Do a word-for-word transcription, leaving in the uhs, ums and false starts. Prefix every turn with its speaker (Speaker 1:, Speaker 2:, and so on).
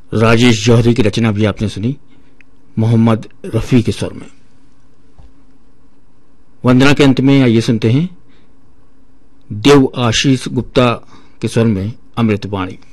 Speaker 1: राजेश जौहरी की रचना भी आपने सुनी मोहम्मद रफी के स्वर में। वंदना के अंत में आइए सुनते हैं देव आशीष गुप्ता के स्वर में अमृतवाणी।